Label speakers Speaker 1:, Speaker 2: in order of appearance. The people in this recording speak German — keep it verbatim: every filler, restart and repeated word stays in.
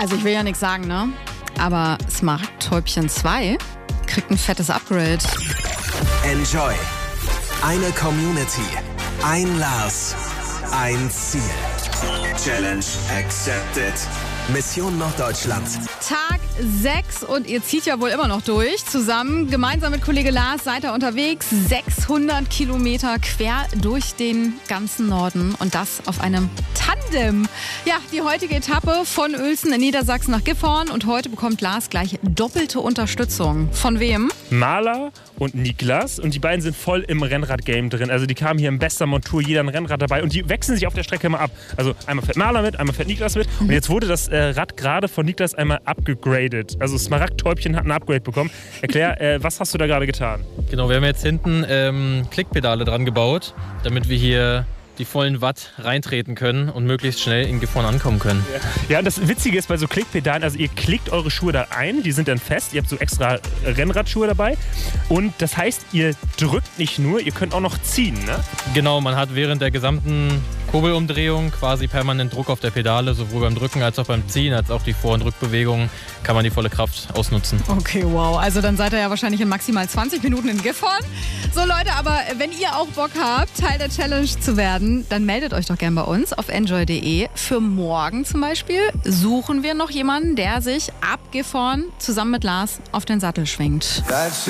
Speaker 1: Also ich will ja nichts sagen, ne? Aber Smaragdtäubchen zwei kriegt ein fettes Upgrade.
Speaker 2: Enjoy. Eine Community. Ein Lars. Ein Ziel. Challenge accepted. Mission Norddeutschland.
Speaker 1: Tag sechs und ihr zieht ja wohl immer noch durch. Zusammen, gemeinsam mit Kollege Lars, seid ihr unterwegs. sechshundert Kilometer quer durch den ganzen Norden und das auf einem Tandem. Ja, die heutige Etappe von Uelzen in Niedersachsen nach Gifhorn und heute bekommt Lars gleich doppelte Unterstützung. Von wem?
Speaker 3: Maler und Niklas und die beiden sind voll im Rennrad-Game drin. Also die kamen hier in bester Montur, jeder ein Rennrad dabei und die wechseln sich auf der Strecke immer ab. Also einmal fährt Maler mit, einmal fährt Niklas mit und jetzt wurde das äh, Rad gerade von Niklas einmal abgegradet. Also Smaragdtäubchen hat ein Upgrade bekommen. Erklär, äh, was hast du da gerade getan?
Speaker 4: Genau, wir haben jetzt hinten ähm, Klickpedale dran gebaut, damit wir hier die vollen Watt reintreten können und möglichst schnell in Gifhorn ankommen können.
Speaker 3: Ja, und das Witzige ist bei so Klickpedalen, also ihr klickt eure Schuhe da ein, die sind dann fest, ihr habt so extra Rennradschuhe dabei und das heißt, ihr drückt nicht nur, ihr könnt auch noch ziehen, ne?
Speaker 4: Genau, man hat während der gesamten Kurbelumdrehung quasi permanent Druck auf der Pedale, sowohl beim Drücken als auch beim Ziehen, als auch die Vor- und Rückbewegung kann man die volle Kraft ausnutzen.
Speaker 1: Okay, wow. Also dann seid ihr ja wahrscheinlich in maximal zwanzig Minuten in Gifhorn. So Leute, aber wenn ihr auch Bock habt, Teil der Challenge zu werden, dann meldet euch doch gern bei uns auf enjoy punkt de. Für morgen zum Beispiel suchen wir noch jemanden, der sich ab Gifhorn zusammen mit Lars auf den Sattel schwingt.